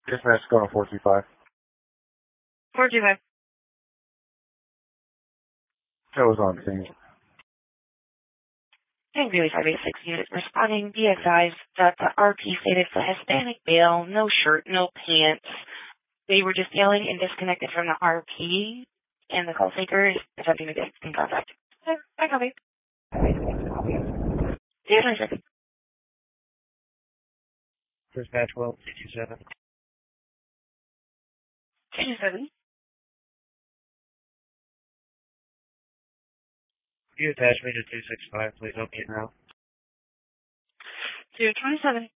Dispatch going on 425. 425. That was on scene. And Greeley 586 unit responding, be advised that the RP stated for Hispanic male, no shirt, no pants. They were just yelling and disconnected from the RP, and the call taker is attempting to get in contact. I copy. 026. Dispatch 1227. 227. You attach me to 265, please help me now. 227.